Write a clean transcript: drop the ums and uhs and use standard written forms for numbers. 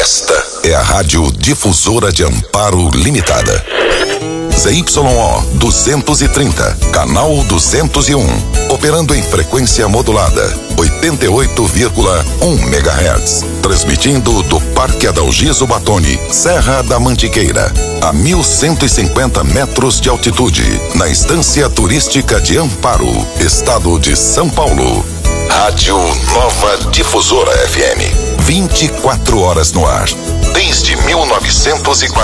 Esta é a Rádio Difusora de Amparo Limitada. ZYO 230, canal 201, operando em frequência modulada, 88,1 MHz, transmitindo do Parque Adalgiso Batoni, Serra da Mantiqueira, a 1.150 metros de altitude, na Estância Turística de Amparo, Estado de São Paulo. Rádio Nova Difusora FM, 24 horas no ar, desde 1940.